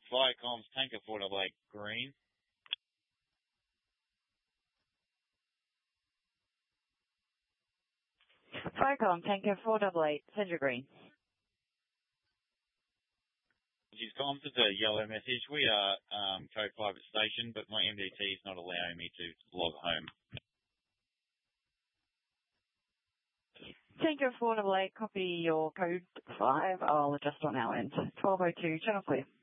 Firecom's Tanker 488 green. Firecom Tanker 488 Centre green. She's comms, it's a yellow message. We are code 5 at station, but my MDT is not allowing me to log home. Tanker 488, copy your code 5. I'll adjust on our end. 1202, channel clear.